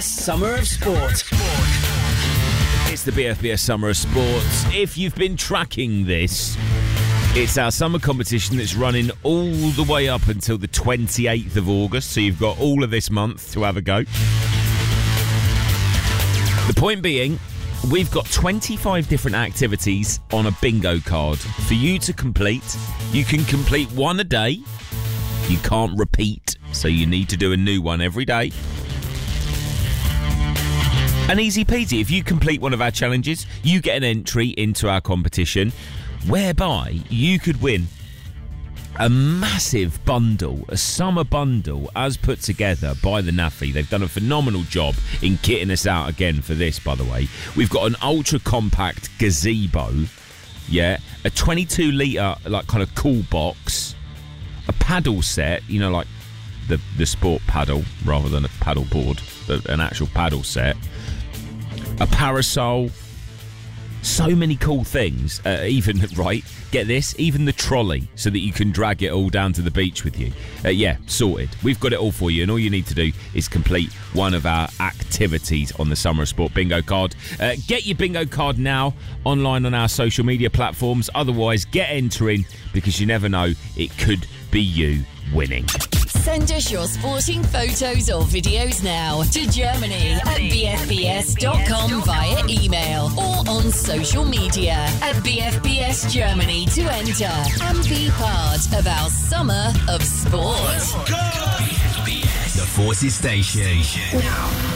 Summer of Sport. It's the BFBS Summer of Sports. If you've been tracking this, it's our summer competition that's running all the way up until the 28th of August, so you've got all of this month to have a go. The point being, we've got 25 different activities on a bingo card for you to complete. You can complete one a day. You can't repeat, so you need to do a new one every day. And easy peasy, if you complete one of our challenges, you get an entry into our competition whereby you could win a massive bundle, a summer bundle as put together by the NAFI. They've done a phenomenal job in kitting us out again for this, by the way. We've got an ultra compact gazebo, a 22 litre like kind of cool box, a paddle set, you know, like the sport paddle rather than a paddle board, but an actual paddle set, a parasol, so many cool things. Even the trolley, so that you can drag it all down to the beach with you. Sorted. We've got it all for you, and all you need to do is complete one of our activities on the Summer of Sport bingo card. Get your bingo card now online on our social media platforms. Otherwise, get entering, because you never know, it could be you winning. Send us your sporting photos or videos now to Germany at bfbs.com via email or on social media at BFBS Germany to enter and be part of our Summer of Sport. The Forces Station.